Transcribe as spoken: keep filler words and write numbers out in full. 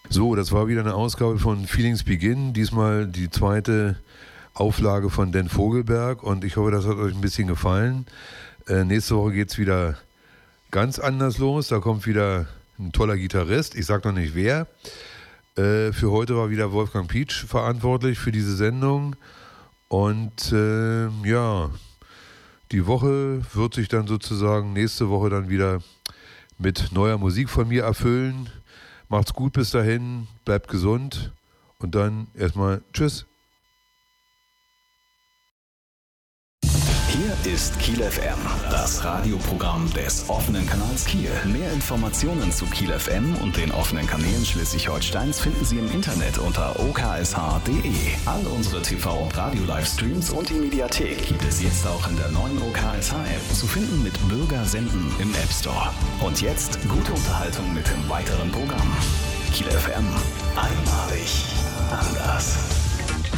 So, das war wieder eine Ausgabe von Feelings Begin, diesmal die zweite Auflage von Dan Vogelberg und ich hoffe, das hat euch ein bisschen gefallen. Äh, nächste Woche geht es wieder ganz anders los, da kommt wieder ein toller Gitarrist, ich sag noch nicht wer. Äh, für heute war wieder Wolfgang Pietsch verantwortlich für diese Sendung und äh, ja, die Woche wird sich dann sozusagen nächste Woche dann wieder mit neuer Musik von mir erfüllen. Macht's gut bis dahin, bleibt gesund und dann erstmal tschüss. Hier ist Kiel F M, das Radioprogramm des offenen Kanals Kiel. Mehr Informationen zu Kiel F M und den offenen Kanälen Schleswig-Holsteins finden Sie im Internet unter o k s h punkt d e. All unsere T V- und Radio-Livestreams und die Mediathek gibt es jetzt auch in der neuen O K S H-App. Zu finden mit Bürger senden im App Store. Und jetzt gute Unterhaltung mit dem weiteren Programm. Kiel F M, einmalig.